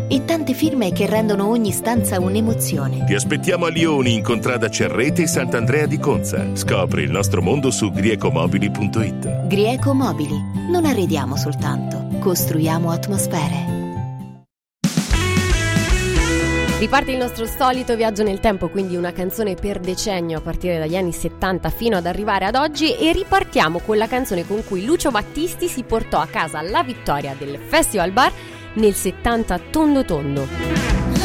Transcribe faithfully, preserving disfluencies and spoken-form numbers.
e tante firme che rendono ogni stanza un'emozione. Ti aspettiamo a Lioni in contrada Cerrete e Sant'Andrea di Conza. Scopri il nostro mondo su griecomobili punto it. Grieco Mobili. Non arrediamo soltanto, costruiamo atmosfere. Riparte il nostro solito viaggio nel tempo, quindi una canzone per decennio a partire dagli anni settanta fino ad arrivare ad oggi, e ripartiamo con la canzone con cui Lucio Battisti si portò a casa la vittoria del Festival Bar nel settanta tondo tondo.